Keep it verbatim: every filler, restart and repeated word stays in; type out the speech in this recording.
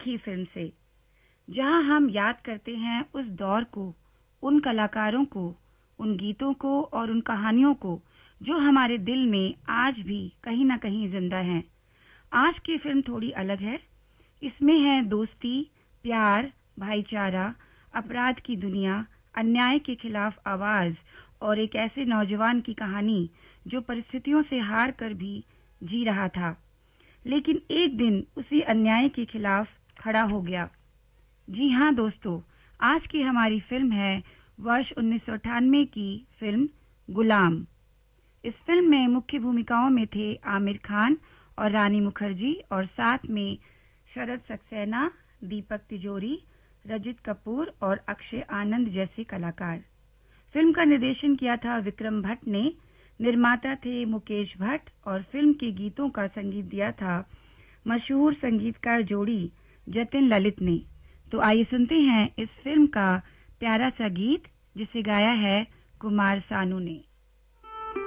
ही film से, जहां हम याद करते हैं उस दौर को, उन कलाकारों को, उन गीतों को और उन कहानियों को जो हमारे दिल में आज भी कहीं ना कहीं जिंदा हैं। आज की फिल्म थोड़ी अलग है। इसमें है दोस्ती, प्यार, भाईचारा, अपराध की दुनिया, अन्याय के खिलाफ आवाज और एक ऐसे नौजवान की कहानी जो परिस्थितियों से हार कर भी जी रहा था, लेकिन एक दिन उसी अन्याय के खिलाफ खड़ा हो गया। जी हाँ दोस्तों, आज की हमारी फिल्म है वर्ष उन्नीस सौ अट्ठानवे की फिल्म गुलाम। इस फिल्म में मुख्य भूमिकाओं में थे आमिर खान और रानी मुखर्जी, और साथ में शरद सक्सेना, दीपक तिजोरी, रजित कपूर और अक्षय आनंद जैसे कलाकार। फिल्म का निर्देशन किया था विक्रम भट्ट ने, निर्माता थे मुकेश भट्ट, और फिल्म के गीतों का संगीत दिया था मशहूर संगीतकार जोड़ी जतिन ललित ने। तो आइए सुनते हैं इस फिल्म का प्यारा सा गीत जिसे गाया है कुमार सानू ने।